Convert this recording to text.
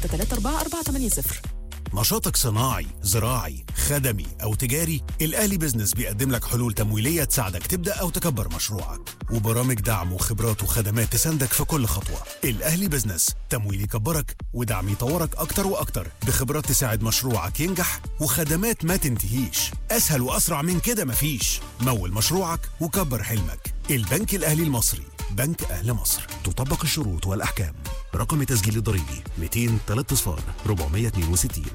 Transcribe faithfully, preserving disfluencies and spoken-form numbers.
ثلاثة أربعة أربعة ثمانية صفر. نشاطك صناعي، زراعي، خدمي أو تجاري، الأهلي بيزنس بيقدم لك حلول تمويلية تساعدك تبدأ أو تكبر مشروعك، وبرامج دعم وخبرات وخدمات تساندك في كل خطوة. الأهلي بيزنس، تمويل يكبرك ودعم يطورك أكتر وأكتر، بخبرات تساعد مشروعك ينجح وخدمات ما تنتهيش. أسهل وأسرع من كده مفيش. مول مشروعك وكبر حلمك. البنك الأهلي المصري، بنك أهل مصر. تطبق الشروط والأحكام. رقم تسجيل الضريبي مئتين وثلاثة صفار أربعمائة واثنين وستين.